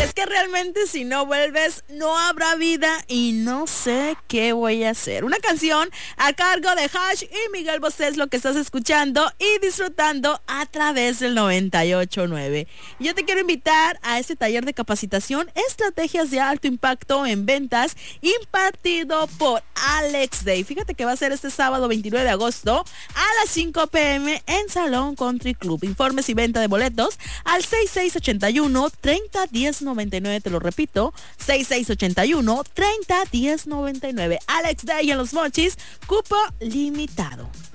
Es que realmente si no vuelves, no habrá vida y no sé qué voy a hacer. Una canción a cargo de Hash y Miguel Bosé es lo que estás escuchando y disfrutando a través del 98.9. Yo te quiero invitar a este taller de capacitación Estrategias de Alto Impacto en Ventas impartido por Alex Day. Fíjate que va a ser este sábado 29 de agosto a las 5 p.m. en Salón Country Club. Informes y venta de boletos al 6681-301099. Te lo repito, 6681-301099. Alex Day en Los Mochis, cupo limitado.